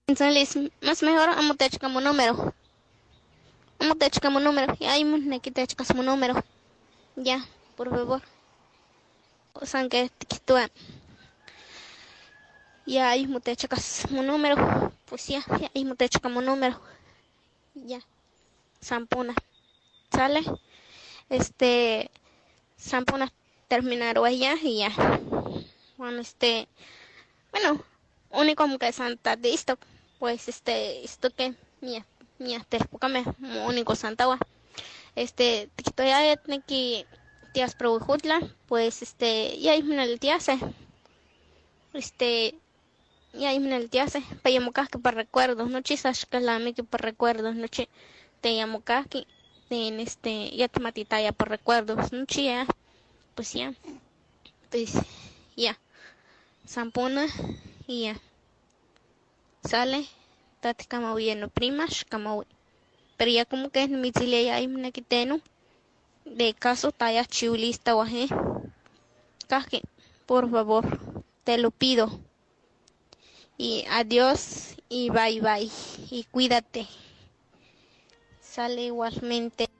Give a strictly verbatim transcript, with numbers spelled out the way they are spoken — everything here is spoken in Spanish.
Entonces, más mejor amo te como número. Amo te como número. Y ahí me quita como número. Ya, por favor. O sea, que te ya ahí me te como número. Pues ya, ya ahí me te como número. Ya, Sampuna. ¿Sale? Este, Sampuna terminar ya y ya. Bueno, este, bueno, único que Santa de esto, pues este, esto que, mía, mía, te me único Santa wa. Este, te ya tiene que tías probujutla, pues este, ya hay el tíase, este, ya hay el tíase, pa que para recuerdos, no chisas que la me que para recuerdos, no che, te llamo que en este, ya te matita ya por recuerdos, no chía, pues ya, pues ya, Sampuna y ya. Sale, tate kama huyendo primas, kama pero ya como que es mi chile ya hay una que tengo de caso talla chiulista o aje, caje, por favor, te lo pido. Y adiós y bye bye y cuídate. Sale igualmente.